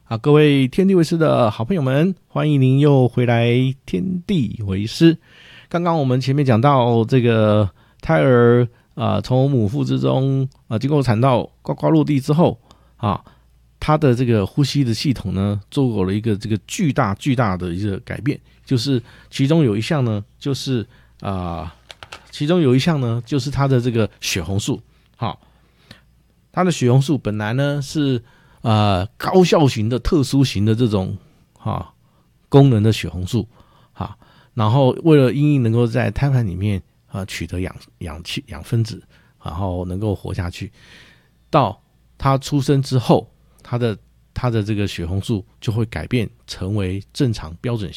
各位天地为师的好朋友们，欢迎您又回来天地为师。刚刚我们前面讲到这个胎儿从母腹之中经过产道呱呱落地之后他的这个呼吸的系统呢，做过了一个这个巨大的一个改变，就是其中有一项呢，就是它的这个血红素。它的血红素本来呢是高效型的特殊型的这种功能的血红素然后为了因应能够在胎盘里面取得氧分子，然后能够活下去，到他出生之后，他的这个血红素就会改变成为正常标准